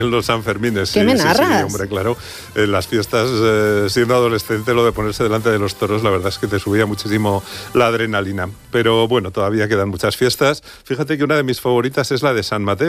En los Sanfermines, ¿Qué me narras? Sí, hombre, claro. En las fiestas, siendo adolescente, lo de ponerse delante de los toros, la verdad es que te subía muchísimo la adrenalina. Pero bueno, todavía quedan muchas fiestas. Fíjate que una de mis favoritas es la de San Mateo.